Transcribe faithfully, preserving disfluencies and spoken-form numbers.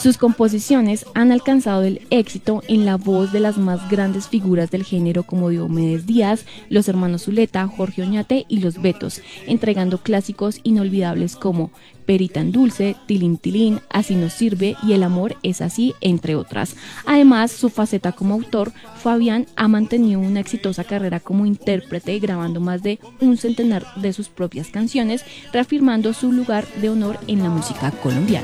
Sus composiciones han alcanzado el éxito en la voz de las más grandes figuras del género como Diomedes Díaz, los hermanos Zuleta, Jorge Oñate y los Betos, entregando clásicos inolvidables como Perita en Dulce, Tilín Tilín, Así nos sirve y El amor es así, entre otras. Además, su faceta como autor, Fabián ha mantenido una exitosa carrera como intérprete, grabando más de un centenar de sus propias canciones, reafirmando su lugar de honor en la música colombiana.